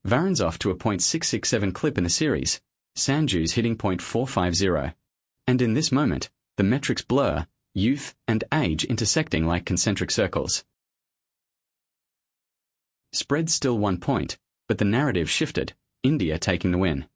Varun's off to a .667 clip in the series, Sanju's hitting .450. And in this moment, the metrics blur, youth and age intersecting like concentric circles. Spread still 1 point, but the narrative shifted, India taking the win.